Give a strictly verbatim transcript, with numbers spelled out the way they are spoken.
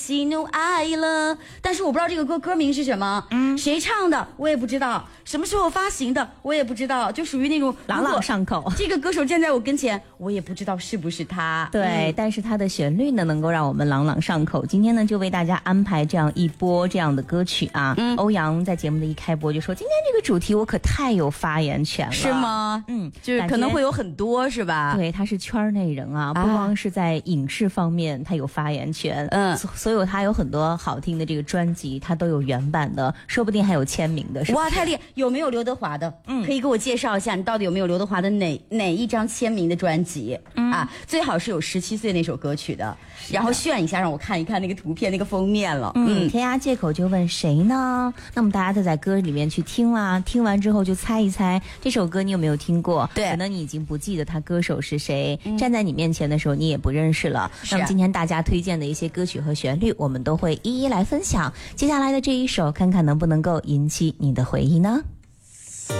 喜怒哀乐，但是我不知道这个歌歌名是什么，嗯，谁唱的我也不知道，什么时候发行的我也不知道，就属于那种朗朗上口。 这个歌手站在我跟前，我也不知道是不是他。 对、嗯，但是他的旋律呢，能够让我们朗朗上口。今天呢，就为大家安排这样一波这样的歌曲啊。嗯，欧阳在节目的一开播就说，今天这个主题我可太有发言权了， 是吗？嗯，就是可能会有很多，是吧？ 对，他是圈内人啊，不光是在影视方面他有发言权，嗯，所有他有很多好听的这个专辑，他都有原版的，说不定还有签名的，是吧？ 哇，太厉害！有没有刘德华的？嗯，可以给我介绍一下，你到底有没有刘德华的哪哪一张签名的专辑？嗯啊，最好是有十七岁那首歌曲的，然后炫一下，让我看一看那个图片、那个封面了。 嗯，天涯借口就问谁呢？那么大家都在歌里面去听啦，听完之后就猜一猜这首歌你有没有听过？ 对， 可能你已经不记得他歌手是谁，嗯、站在你面前的时候你也不认识了。那么今天大家推荐的一些歌曲和旋律，我们都会一一来分享。接下来的这一首，看看能不能够引起你的回忆呢？